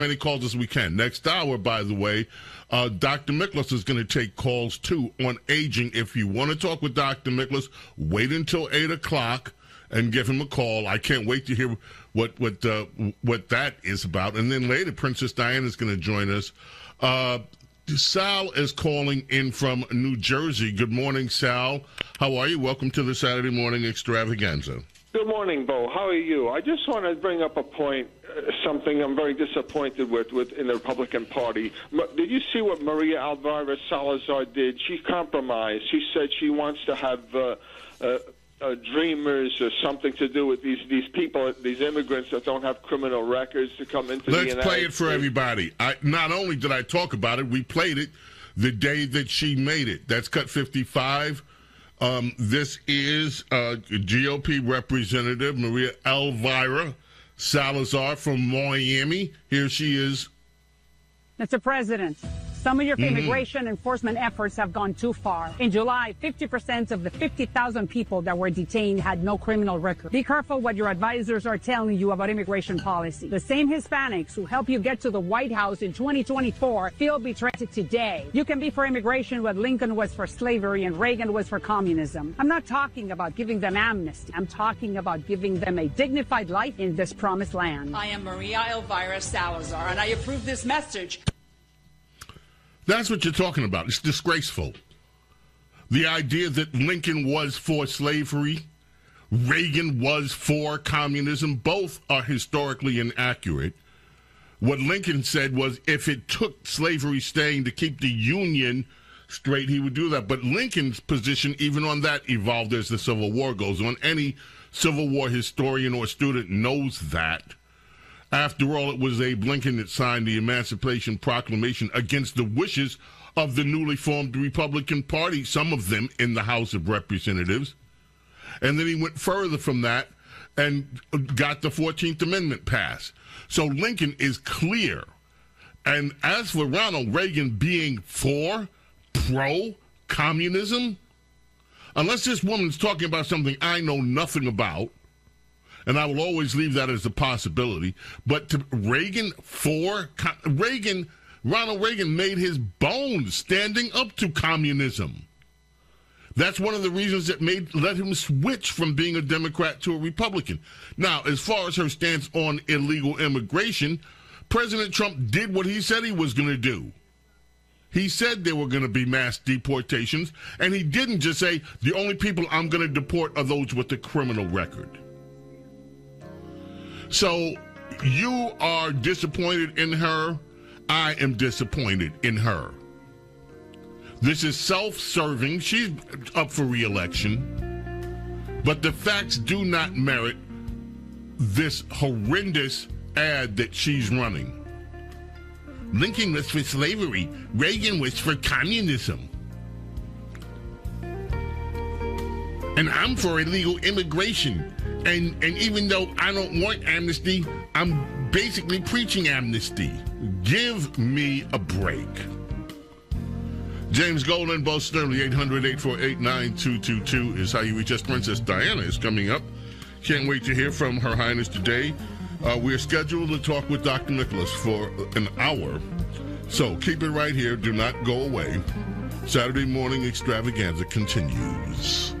many calls as we can. Next hour, by the way, Dr. Miklas is going to take calls, too, on aging. If you want to talk with Dr. Miklas, wait until 8 o'clock and give him a call. I can't wait to hear what that is about. And then later, Princess Diana is going to join us. Sal is calling in from New Jersey. Good morning, Sal. How are you? Welcome to the Saturday Morning Extravaganza. Good morning, Bo. How are you? I just want to bring up a point, something I'm very disappointed with in the Republican Party. Did you see what Maria Elvira Salazar did? She compromised. She said she wants to have dreamers or something to do with these people, these immigrants that don't have criminal records to come into the United States. Let's play it for everybody. Not only did I talk about it, we played it the day that she made it. That's cut 55. This is GOP Representative Maria Elvira Salazar from Miami. Here she is. Mr. President, some of your immigration enforcement efforts have gone too far. In July, 50% of the 50,000 people that were detained had no criminal record. Be careful what your advisors are telling you about immigration policy. The same Hispanics who help you get to the White House in 2024 feel betrayed today. You can be for immigration what Lincoln was for slavery and Reagan was for communism. I'm not talking about giving them amnesty. I'm talking about giving them a dignified life in this promised land. I am Maria Elvira Salazar, and I approve this message. That's what you're talking about. It's disgraceful. The idea that Lincoln was for slavery, Reagan was for communism, both are historically inaccurate. What Lincoln said was if it took slavery staying to keep the Union straight, he would do that. But Lincoln's position, even on that, evolved as the Civil War goes on. Any Civil War historian or student knows that. After all, it was Abe Lincoln that signed the Emancipation Proclamation against the wishes of the newly formed Republican Party, some of them in the House of Representatives. And then he went further from that and got the 14th Amendment passed. So Lincoln is clear. And as for Ronald Reagan being for pro-communism, unless this woman's talking about something I know nothing about, and I will always leave that as a possibility. But to Ronald Reagan made his bones standing up to communism. That's one of the reasons that let him switch from being a Democrat to a Republican. Now, as far as her stance on illegal immigration, President Trump did what he said he was going to do. He said there were going to be mass deportations, and he didn't just say, the only people I'm going to deport are those with a criminal record. So you are disappointed in her. I am disappointed in her. This is self-serving. She's up for re-election. But the facts do not merit this horrendous ad that she's running. Lincoln was for slavery. Reagan was for communism. And I'm for illegal immigration. And even though I don't want amnesty, I'm basically preaching amnesty. Give me a break. James Golden, Bo Snerdly, 800-848-9222 is how you reach us. Princess Diana is coming up. Can't wait to hear from Her Highness today. We're scheduled to talk with Dr. Miklas for an hour. So keep it right here. Do not go away. Saturday Morning Extravaganza continues.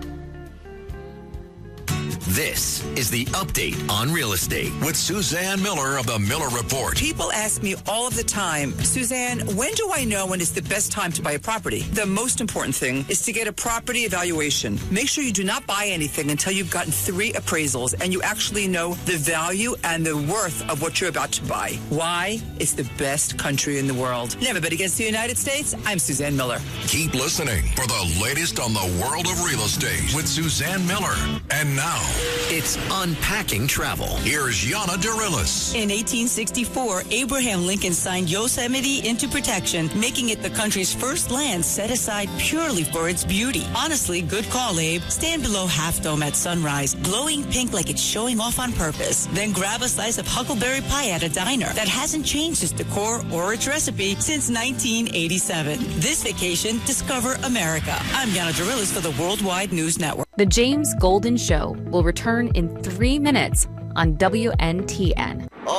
This is the Update on Real Estate with Suzanne Miller of the Miller Report. People ask me all of the time, Suzanne, when do I know when it's the best time to buy a property? The most important thing is to get a property evaluation. Make sure you do not buy anything until you've gotten 3 appraisals and you actually know the value and the worth of what you're about to buy. Why? It's the best country in the world. Never bet against the United States. I'm Suzanne Miller. Keep listening for the latest on the world of real estate with Suzanne Miller. And now, it's Unpacking Travel. Here's Yana Darilis. In 1864, Abraham Lincoln signed Yosemite into protection, making it the country's first land set aside purely for its beauty. Honestly, good call, Abe. Stand below Half Dome at sunrise, glowing pink like it's showing off on purpose. Then grab a slice of huckleberry pie at a diner that hasn't changed its decor or its recipe since 1987. This vacation, discover America. I'm Yana Darilis for the Worldwide News Network. The James Golden Show will return in 3 minutes on WNTN.